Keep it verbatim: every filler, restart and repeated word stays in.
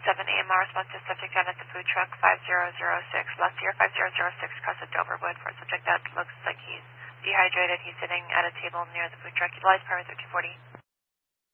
seven A M R response to subject down at the food truck five zero zero six, left ear five zero zero six, across the Doverwood for a subject that looks like he's dehydrated. He's sitting at a table near the food truck. Utilize power thirteen forty.